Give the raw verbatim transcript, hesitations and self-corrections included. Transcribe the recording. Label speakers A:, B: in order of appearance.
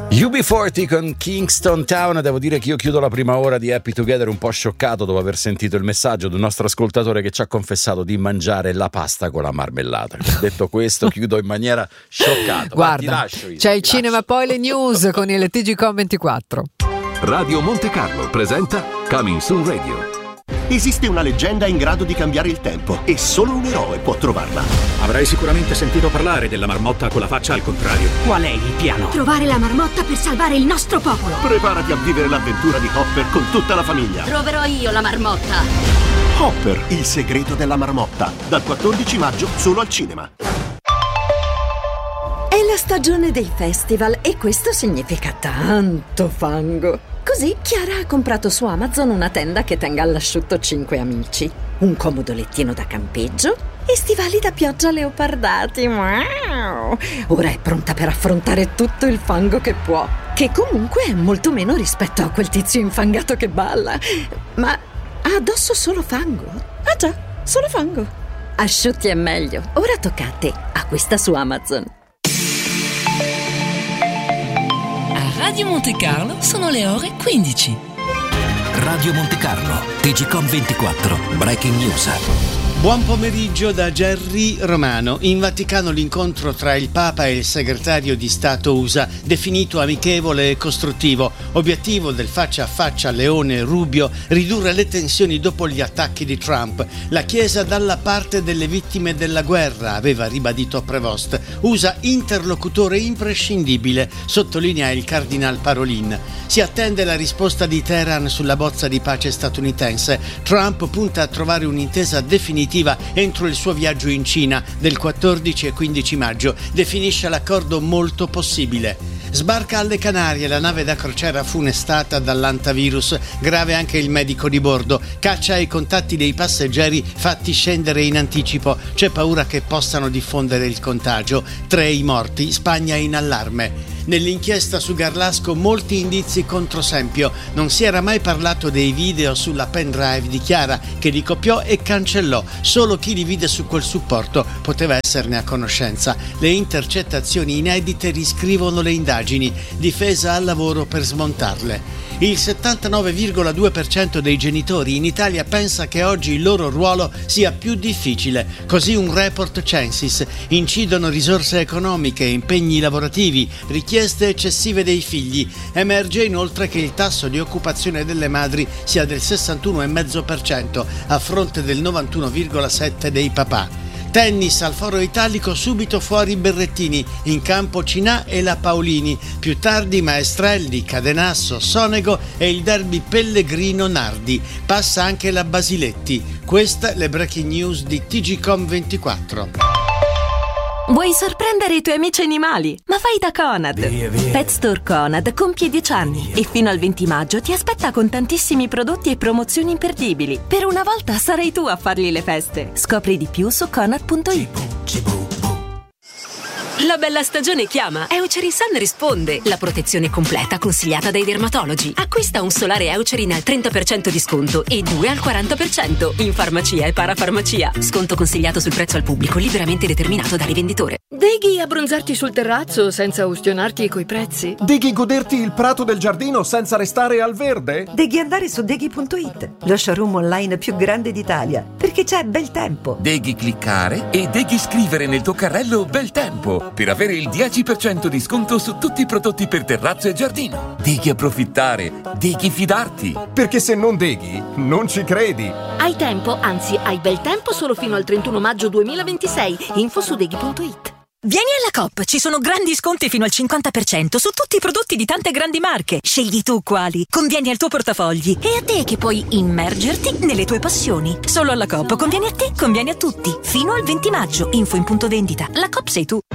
A: U B quaranta con Kingston Town. Devo dire che io chiudo la prima ora di Happy Together un po' scioccato dopo aver sentito il messaggio di un nostro ascoltatore che ci ha confessato di mangiare la pasta con la marmellata. Detto questo, chiudo in maniera scioccata.
B: Guarda,
A: Ma ti lascio,
B: c'è il
A: ti
B: cinema,
A: lascio.
B: poi le news con il T G Com ventiquattro.
C: Radio Monte Carlo presenta Coming Soon Radio.
D: Esiste una leggenda in grado di cambiare il tempo e solo un eroe può trovarla.
E: Avrai sicuramente sentito parlare della marmotta con la faccia al contrario. Qual è il piano?
F: Trovare la marmotta per salvare il nostro popolo.
D: Preparati a vivere l'avventura di Hopper con tutta la famiglia.
F: Troverò io la marmotta.
D: Hopper, il segreto della marmotta. Dal quattordici maggio solo al cinema.
G: È la stagione dei festival e questo significa tanto fango. Così Chiara ha comprato su Amazon una tenda che tenga all'asciutto cinque amici, un comodo lettino da campeggio e stivali da pioggia leopardati. Wow! Ora è pronta per affrontare tutto il fango che può, che comunque è molto meno rispetto a quel tizio infangato che balla. Ma ha addosso solo fango? Ah già, solo fango. Asciutti è meglio. Ora tocca a te. Acquista su Amazon.
H: Radio Monte Carlo sono le ore quindici.
C: Radio Monte Carlo, T G Com ventiquattro, Breaking News.
I: Buon pomeriggio da Gerry Romano. In Vaticano l'incontro tra il Papa e il segretario di Stato U S A, definito amichevole e costruttivo. Obiettivo del faccia a faccia Leone-Rubio, ridurre le tensioni dopo gli attacchi di Trump. La Chiesa dalla parte delle vittime della guerra, aveva ribadito Prevost. U S A interlocutore imprescindibile, sottolinea il Cardinal Parolin. Si attende la risposta di Teheran sulla bozza di pace statunitense. Trump punta a trovare un'intesa definitiva entro il suo viaggio in Cina del quattordici e quindici maggio. Definisce l'accordo molto possibile. Sbarca alle Canarie la nave da crociera funestata dall'antavirus, grave anche il medico di bordo. Caccia ai contatti dei passeggeri fatti scendere in anticipo. C'è paura che possano diffondere il contagio. Tre i morti, Spagna in allarme. Nell'inchiesta su Garlasco molti indizi contro Sempio. Non si era mai parlato dei video sulla pendrive di Chiara, che li copiò e cancellò. Solo chi li vide su quel supporto poteva esserne a conoscenza. Le intercettazioni inedite riscrivono le indagini. Difesa al lavoro per smontarle. Il settantanove virgola due per cento dei genitori in Italia pensa che oggi il loro ruolo sia più difficile. Così un report Censis. Incidono risorse economiche, impegni lavorativi, richieste eccessive dei figli. Emerge inoltre che il tasso di occupazione delle madri sia del sessantuno virgola cinque per cento a fronte del novantuno virgola sette per cento dei papà. Tennis al Foro Italico, subito fuori Berrettini, in campo Cinà e la Paolini, più tardi Maestrelli, Cadenasso, Sonego e il derby Pellegrino-Nardi. Passa anche la Basiletti. Queste le breaking news di T G Com ventiquattro.
J: Vuoi sorprendere i tuoi amici animali? Ma vai da Conad!
C: Via, via.
J: Pet Store Conad compie dieci anni e fino al venti maggio ti aspetta con tantissimi prodotti e promozioni imperdibili. Per una volta sarai tu a fargli le feste. Scopri di più su conad punto it.
K: La bella stagione chiama. Eucerin Sun risponde. La protezione completa consigliata dai dermatologi. Acquista un solare Eucerin al trenta per cento di sconto e due al quaranta per cento in farmacia e parafarmacia. Sconto consigliato sul prezzo al pubblico, liberamente determinato dal rivenditore.
L: Deghi abbronzarti sul terrazzo senza ustionarti coi prezzi?
M: Deghi goderti il prato del giardino senza restare al verde?
N: Deghi andare su deghi punto it, lo showroom online più grande d'Italia, perché c'è bel tempo.
O: Deghi cliccare e deghi scrivere nel tuo carrello bel tempo per avere il dieci per cento di sconto su tutti i prodotti per terrazzo e giardino. Deghi approfittare, deghi fidarti.
M: Perché se non deghi, non ci credi.
L: Hai tempo, anzi hai bel tempo solo fino al trentuno maggio duemilaventisei. Info su deghi punto it.
P: Vieni alla Coop, ci sono grandi sconti fino al cinquanta per cento su tutti i prodotti di tante grandi marche. Scegli tu quali, convieni al tuo portafogli e a te che puoi immergerti nelle tue passioni. Solo alla Coop convieni a te, convieni a tutti. Fino al venti maggio, info in punto vendita. La Coop sei tu.